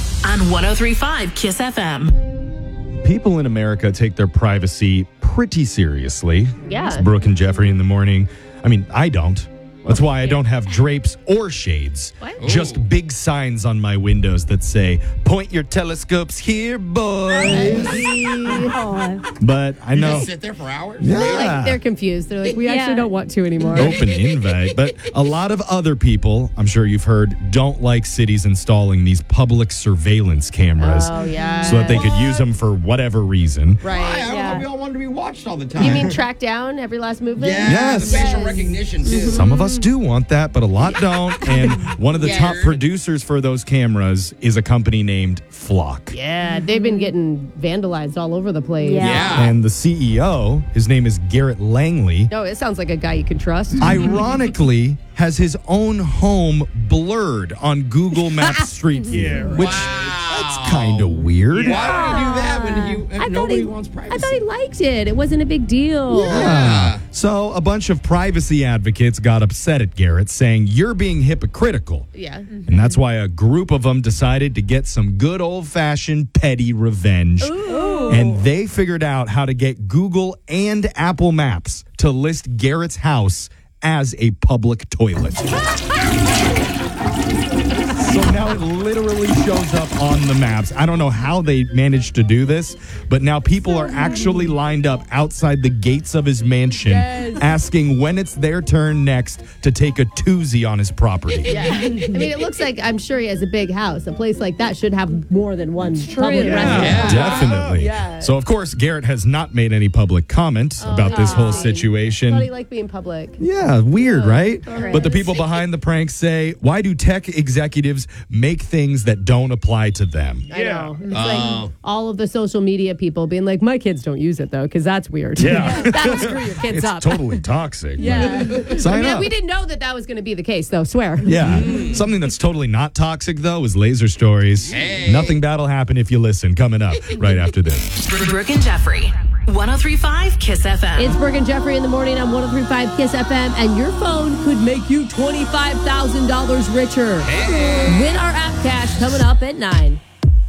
on 103.5 Kiss FM. People in America take their privacy pretty seriously. Yeah. It's Brooke and Jeffrey in the morning. I mean, I don't. That's why I don't have drapes or shades. What? Just big signs on my windows that say, "Point your telescopes here, boys." But I You know. just sit there for hours? Yeah. They're confused. They're like, we actually don't want to anymore. Open invite. But a lot of other people, I'm sure you've heard, don't like cities installing these public surveillance cameras Oh, yeah. so that they could use them for whatever reason. Right. Why? I don't know if we all want to be watched all the time. You mean track down every last movement? Yeah, Yes. the facial recognition, too. Some of us do want that, but a lot don't. And one of the top producers for those cameras is a company named Flock. Yeah, they've been getting vandalized all over the place. Yeah. And the CEO, his name is Garrett Langley, No, it sounds like a guy you can trust. ironically has his own home blurred on Google Maps Street View, which that's kind of weird. Why would he do that when nobody wants I privacy? thought he liked it. It wasn't a big deal. Yeah. So a bunch of privacy advocates got upset at Garrett, saying, "You're being hypocritical." Yeah. And that's why a group of them decided to get some good old-fashioned petty revenge. And they figured out how to get Google and Apple Maps to list Garrett's house as a public toilet. So now it literally shows up on the maps. I don't know how they managed to do this, but now people are actually lined up outside the gates of his mansion asking when it's their turn next to take a toozy on his property. Yeah. I mean, it looks like, I'm sure he has a big house. A place like that should have more than one public resident. Definitely. Yeah. So, of course, Garrett has not made any public comment about this whole situation. Thought he liked being public. Yeah, weird, right? right. But the people behind the prank say, why do tech executives make things that don't apply to them? I know. It's like all of the social media people being like, my kids don't use it, though, because that's weird. Yeah. That'll screw your kids It's up. totally toxic. Yeah. but Sign up. We didn't know that was going to be the case, though, swear. Yeah. Something that's totally not toxic, though, is laser stories. Nothing bad will happen if you listen. Coming up right after this. Brooke and Jeffrey, 103.5 Kiss FM. It's Brooke and Jeffrey in the morning on 103.5 Kiss FM, and your phone could make you $25,000 richer. Win our app cash coming up at 9.